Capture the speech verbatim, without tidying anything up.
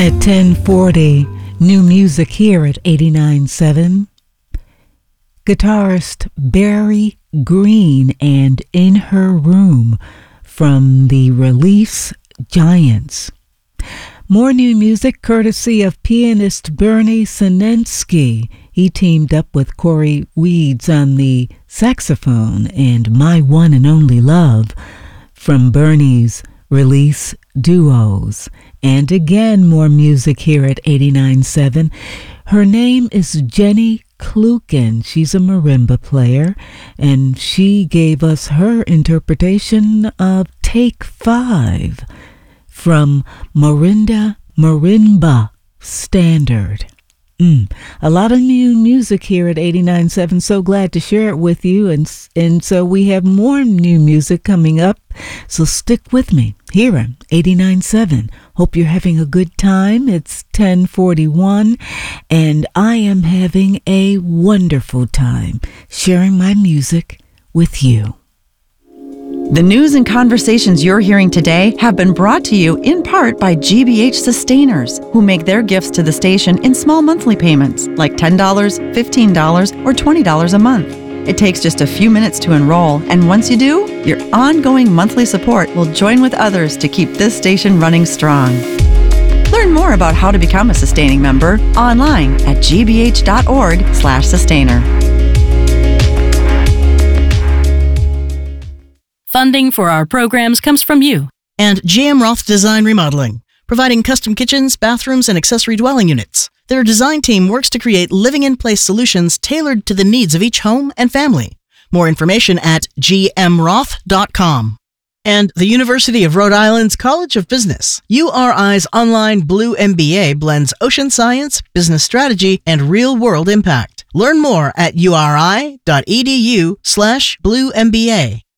At ten forty, new music here at eighty-nine point seven. Guitarist Barry Green and In Her Room from the release Giants. More new music courtesy of pianist Bernie Sinensky. He teamed up with Corey Weeds on the saxophone and My One and Only Love from Bernie's release Duos. And again, more music here at eighty-nine point seven. Her name is Jenny Kluken. She's a marimba player, and she gave us her interpretation of Take Five from Marinda Marimba Standard. Mm. A lot of new music here at eighty-nine point seven. So glad to share it with you. And, and so we have more new music coming up. So stick with me here at eighty-nine point seven. Hope you're having a good time. It's ten forty-one, and I am having a wonderful time sharing my music with you. The news and conversations you're hearing today have been brought to you in part by G B H Sustainers, who make their gifts to the station in small monthly payments, like ten dollars, fifteen dollars, or twenty dollars a month. It takes just a few minutes to enroll, and once you do, your ongoing monthly support will join with others to keep this station running strong. Learn more about how to become a sustaining member online at gbh.org slash sustainer. Funding for our programs comes from you. And J M Roth Design Remodeling, providing custom kitchens, bathrooms, and accessory dwelling units. Their design team works to create living-in-place solutions tailored to the needs of each home and family. More information at g m roth dot com. And the University of Rhode Island's College of Business. U R I's online Blue M B A blends ocean science, business strategy, and real-world impact. Learn more at uri.edu slash Blue M B A.